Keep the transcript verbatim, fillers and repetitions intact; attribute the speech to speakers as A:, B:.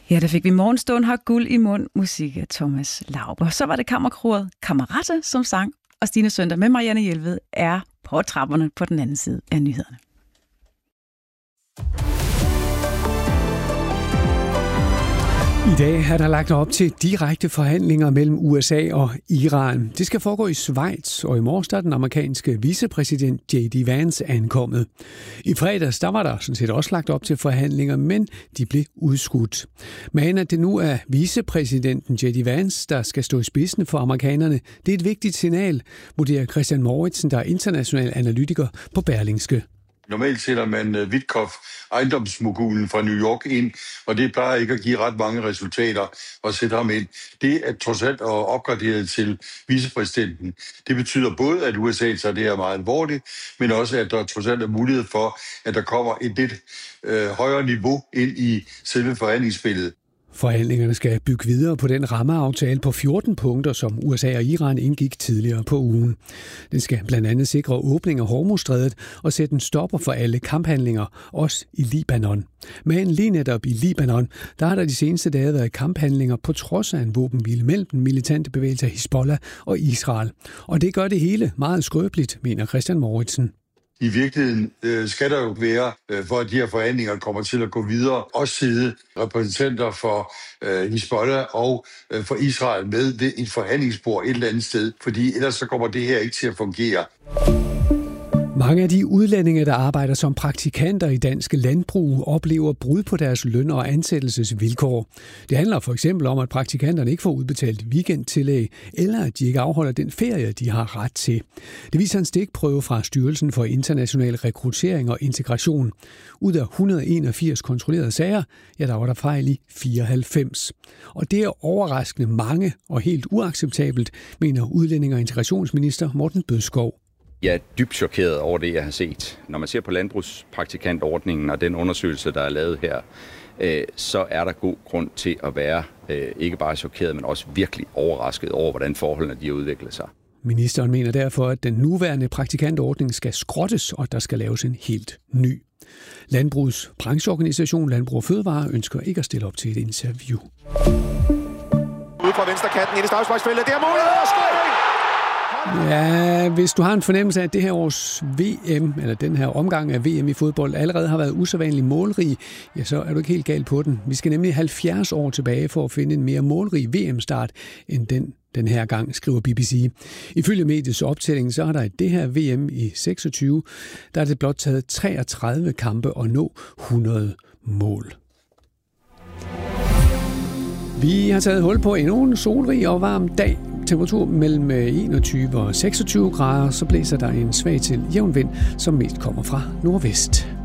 A: Ja, der fik vi Morgenstund har guld i mund, musik af Thomas Lauber. Så var det kammerkoret Kammerate, som sang, og Stine Søndag med Marianne Jelved er på trapperne på den anden side af nyhederne.
B: I dag er der lagt op til direkte forhandlinger mellem U S A og Iran. Det skal foregå i Schweiz, og i morges er den amerikanske vicepræsident J D Vance ankommet. I fredags der var der sådan set også lagt op til forhandlinger, men de blev udskudt. Men at det nu er vicepræsidenten J D Vance, der skal stå i spidsen for amerikanerne, det er et vigtigt signal, vurderer Christian Mouritsen, der er international analytiker på Berlingske.
C: Normalt sætter man Witkopf, ejendomsmogulen fra New York, ind, og det plejer ikke at give ret mange resultater at sætte ham ind. Det er trods alt at opgradere til vicepræsidenten. Det betyder både, at U S A tager det her meget alvorligt, men også, at der trods alt er mulighed for, at der kommer et lidt øh, højere niveau ind i selve forhandlingsspillet.
B: Forhandlingerne skal bygge videre på den rammeaftale på fjorten punkter, som U S A og Iran indgik tidligere på ugen. Den skal blandt andet sikre åbning af Hormuzstrædet og sætte en stopper for alle kamphandlinger, også i Libanon. Men lige netop i Libanon, der har der de seneste dage været kamphandlinger på trods af en våbenhvile mellem den militante bevægelse Hizbollah og Israel. Og det gør det hele meget skrøbeligt, mener Christian Mouritsen.
C: I virkeligheden øh, skal der jo være, øh, for at de her forhandlinger kommer til at gå videre, også sidde repræsentanter for øh, Hizbollah og øh, for Israel med ved et forhandlingsbord et eller andet sted, fordi ellers så kommer det her ikke til at fungere.
B: Mange af de udlændinge, der arbejder som praktikanter i danske landbrug, oplever brud på deres løn- og ansættelsesvilkår. Det handler for eksempel om, at praktikanterne ikke får udbetalt weekendtillæg, eller at de ikke afholder den ferie, de har ret til. Det viser en stikprøve fra Styrelsen for International Rekruttering og Integration. Ud af et hundrede og enogfirs kontrollerede sager, ja, der var der fejl i fireoghalvfems. Og det er overraskende mange og helt uacceptabelt, mener udlænding- og integrationsminister Morten Bødskov.
D: Jeg er dybt chokeret over det, jeg har set. Når man ser på landbrugspraktikantordningen og den undersøgelse, der er lavet her, øh, så er der god grund til at være øh, ikke bare chokeret, men også virkelig overrasket over, hvordan forholdene de har udviklet sig.
B: Ministeren mener derfor, at den nuværende praktikantordning skal skrottes, og der skal laves en helt ny. Landbrugets brancheorganisation Landbrug og Fødevare ønsker ikke at stille op til et interview.
E: Ude fra venstre kanten ind i straffesparksfeltet, det er mulighed at score!
B: Ja, hvis du har en fornemmelse af, at det her års V M, eller den her omgang af V M i fodbold, allerede har været usædvanligt målrig, ja, så er du ikke helt galt på den. Vi skal nemlig halvfjerds år tilbage for at finde en mere målrig V M-start end den den her gang, skriver B B C. Ifølge mediets optælling, så har der i det her V M i seksogtyve, der er det blot taget treogtredive kampe at nå hundrede mål. Vi har taget hul på endnu en solrig og varm dag. Temperatur mellem enogtyve og seksogtyve grader, så blæser der en svag til jævn vind, som mest kommer fra nordvest.